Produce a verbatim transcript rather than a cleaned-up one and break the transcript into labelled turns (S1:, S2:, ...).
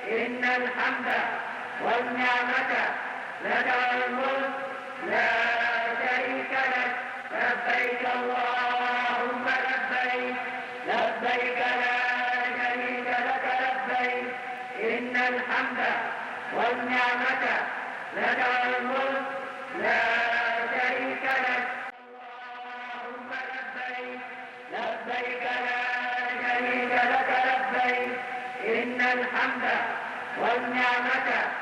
S1: إن الحمد والنعمة لك والملك لا شريك لك. لبيك اللهم لبيك لبيك لا شريك لك لبيك. إن الحمد والنعمة لك والملك لا شريك لك. اللهم لبيك لبيك لا شريك لك لبيك. إن الحمد والنعمة